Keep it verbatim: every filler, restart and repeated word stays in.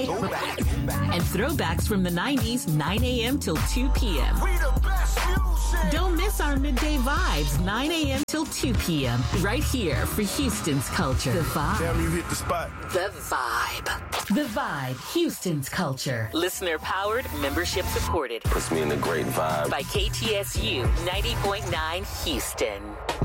Throwback. And throwbacks from the nineties, nine a.m. till two p.m. We the best music. Don't miss our midday vibes, nine a.m. till two p.m. right here for Houston's culture. The Vibe. Damn, you hit the spot. The Vibe. The Vibe, Houston's culture. Listener powered, membership supported. Puts me in a great vibe. By K T S U ninety point nine Houston.